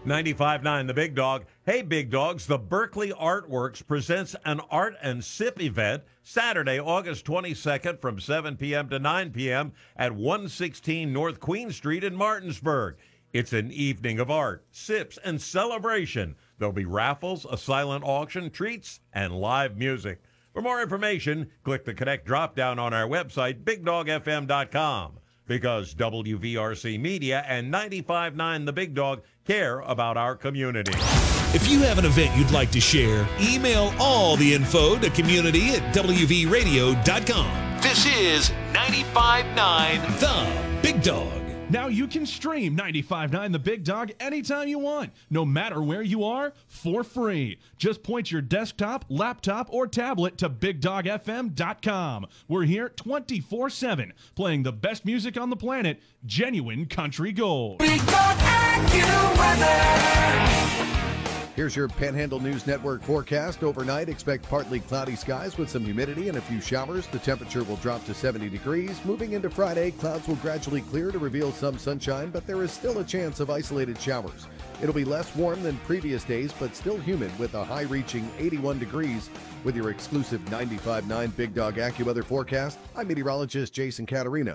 95.9 The Big Dog. Hey, Big Dogs, the Berkeley Artworks presents an Art and Sip event Saturday, August 22nd from 7 p.m. to 9 p.m. at 116 North Queen Street in Martinsburg. It's an evening of art, sips, and celebration. There'll be raffles, a silent auction, treats, and live music. For more information, click the Connect drop-down on our website, BigDogFM.com. Because WVRC Media and 95.9 The Big Dog care about our community. If you have an event you'd like to share, email all the info to community@wvradio.com. This is 95.9 The Big Dog. Now you can stream 95.9 The Big Dog anytime you want, no matter where you are, for free. Just point your desktop, laptop, or tablet to BigDogFM.com. We're here 24/7, playing the best music on the planet, genuine country gold. Big Dog AccuWeather. Here's your Panhandle News Network forecast. Overnight, expect partly cloudy skies with some humidity and a few showers. The temperature will drop to 70 degrees. Moving into Friday, clouds will gradually clear to reveal some sunshine, but there is still a chance of isolated showers. It'll be less warm than previous days, but still humid with a high reaching 81 degrees. With your exclusive 95.9 Big Dog AccuWeather forecast, I'm meteorologist Jason Caterina.